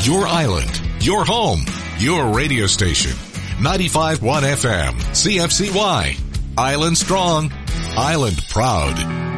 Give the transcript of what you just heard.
your island, your home, your radio station. 95.1 FM, CFCY. Island strong, island proud.